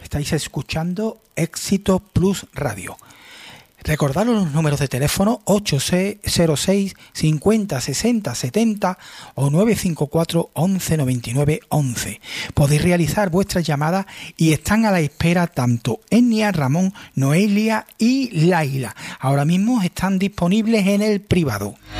Estáis escuchando Éxito Plus Radio. Recordaros los números de teléfono 806 50 60 70 o 954 11 99 11. Podéis realizar vuestras llamadas y están a la espera tanto Enia, Ramón, Noelia y Laila. Ahora mismo están disponibles en el privado.